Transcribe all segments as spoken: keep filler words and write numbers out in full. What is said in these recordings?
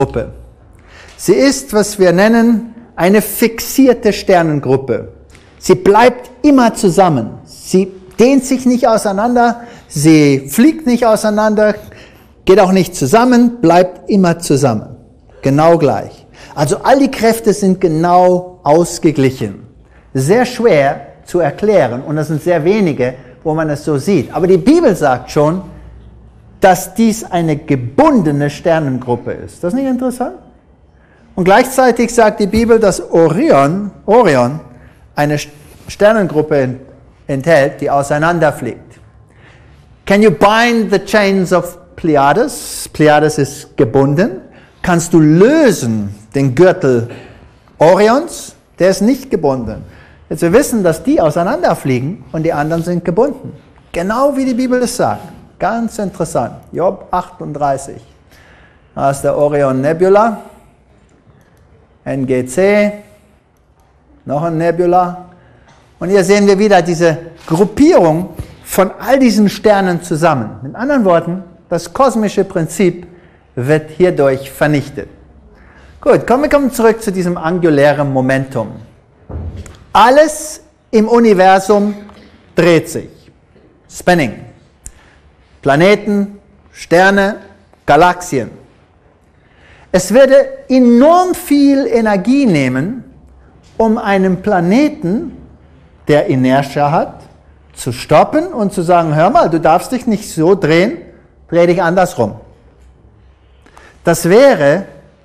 Gruppe. Sie ist, was wir nennen, eine fixierte Sternengruppe. Sie bleibt immer zusammen. Sie dehnt sich nicht auseinander, sie fliegt nicht auseinander, geht auch nicht zusammen, bleibt immer zusammen. Genau gleich. Also all die Kräfte sind genau ausgeglichen. Sehr schwer zu erklären und das sind sehr wenige, wo man es so sieht. Aber die Bibel sagt schon, dass dies eine gebundene Sternengruppe ist. Das ist nicht interessant? Und gleichzeitig sagt die Bibel, dass Orion, Orion eine Sternengruppe enthält, die auseinanderfliegt. Can you bind the chains of Pleiades? Pleiades ist gebunden. Kannst du lösen den Gürtel Orions? Der ist nicht gebunden. Jetzt wir wissen, dass die auseinanderfliegen und die anderen sind gebunden. Genau wie die Bibel es sagt. Ganz interessant. Job achtunddreißig. Da ist der Orion Nebula. N G C. Noch ein Nebula. Und hier sehen wir wieder diese Gruppierung von all diesen Sternen zusammen. Mit anderen Worten, das kosmische Prinzip wird hierdurch vernichtet. Gut, kommen wir kommen zurück zu diesem angulären Momentum. Alles im Universum dreht sich. Spinning. Planeten, Sterne, Galaxien. Es würde enorm viel Energie nehmen, um einen Planeten, der Inertia hat, zu stoppen und zu sagen, hör mal, du darfst dich nicht so drehen, dreh dich andersrum. Das wäre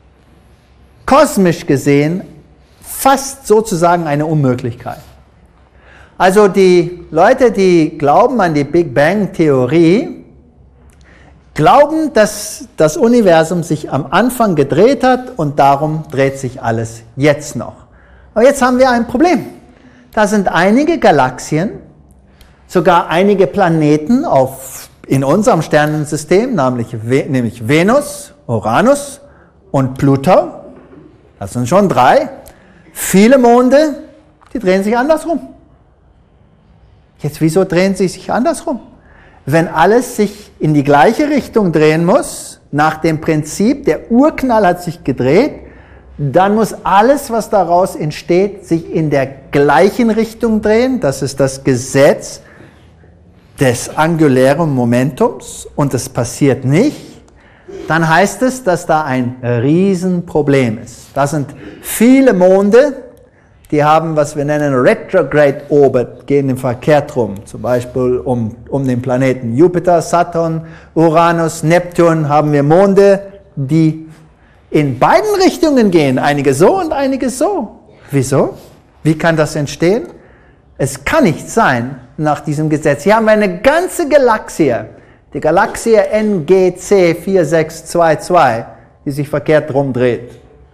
kosmisch gesehen fast sozusagen eine Unmöglichkeit. Also die Leute, die glauben an die Big Bang Theorie, glauben, dass das Universum sich am Anfang gedreht hat und darum dreht sich alles jetzt noch. Aber jetzt haben wir ein Problem. Da sind einige Galaxien, sogar einige Planeten auf, in unserem Sternensystem, nämlich, nämlich Venus, Uranus und Pluto. Das sind schon drei. Viele Monde, die drehen sich andersrum. Jetzt, wieso drehen sie sich andersrum? Wenn alles sich in die gleiche Richtung drehen muss, nach dem Prinzip, der Urknall hat sich gedreht, dann muss alles, was daraus entsteht, sich in der gleichen Richtung drehen. Das ist das Gesetz des angulären Momentums und es passiert nicht. Dann heißt es, dass da ein Riesenproblem ist. Da sind viele Monde, die haben, was wir nennen, Retrograde Orbit, gehen im verkehrt rum. Zum Beispiel um, um den Planeten Jupiter, Saturn, Uranus, Neptun haben wir Monde, die in beiden Richtungen gehen. Einige so und einige so. Wieso? Wie kann das entstehen? Es kann nicht sein nach diesem Gesetz. Hier haben wir eine ganze Galaxie, die Galaxie N G C vier sechs zwei zwei, die sich verkehrt rumdreht.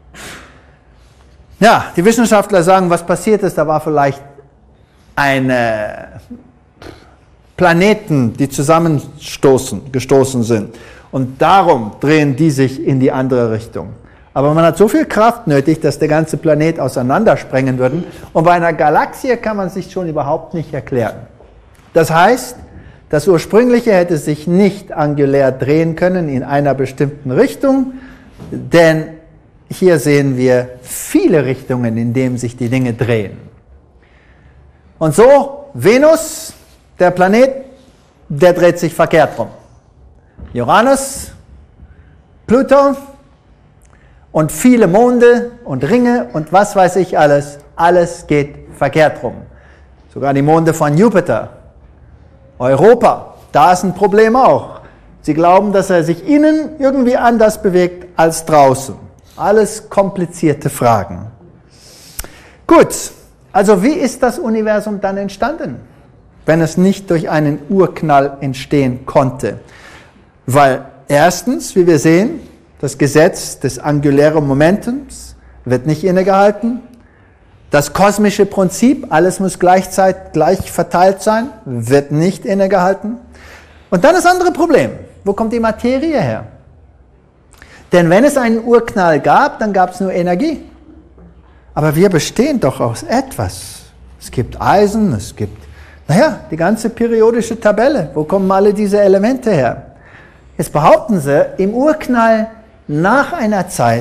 Ja, die Wissenschaftler sagen, was passiert ist, da war vielleicht eine Planeten, die zusammenstoßen, gestoßen sind. Und darum drehen die sich in die andere Richtung. Aber man hat so viel Kraft nötig, dass der ganze Planet auseinandersprengen würde. Und bei einer Galaxie kann man sich schon überhaupt nicht erklären. Das heißt, das Ursprüngliche hätte sich nicht angulär drehen können in einer bestimmten Richtung, denn hier sehen wir viele Richtungen, in denen sich die Dinge drehen. Und so, Venus, der Planet, der dreht sich verkehrt rum. Uranus, Pluto und viele Monde und Ringe und was weiß ich alles, alles geht verkehrt rum. Sogar die Monde von Jupiter. Europa, da ist ein Problem auch. Sie glauben, dass er sich innen irgendwie anders bewegt als draußen. Alles komplizierte Fragen. Gut, also wie ist das Universum dann entstanden, wenn es nicht durch einen Urknall entstehen konnte? Weil erstens, wie wir sehen, das Gesetz des angulären Momentums wird nicht innegehalten. Das kosmische Prinzip, alles muss gleichzeitig gleich verteilt sein, wird nicht innegehalten. Und dann das andere Problem, wo kommt die Materie her? Denn wenn es einen Urknall gab, dann gab es nur Energie. Aber wir bestehen doch aus etwas. Es gibt Eisen, es gibt, naja, die ganze periodische Tabelle. Wo kommen alle diese Elemente her? Jetzt behaupten sie, im Urknall nach einer Zeit